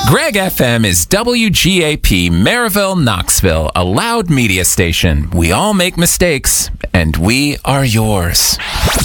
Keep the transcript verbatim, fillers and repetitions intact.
Greg F M is W G A P, Maryville, Knoxville, a loud media station. We all make mistakes, and we are yours.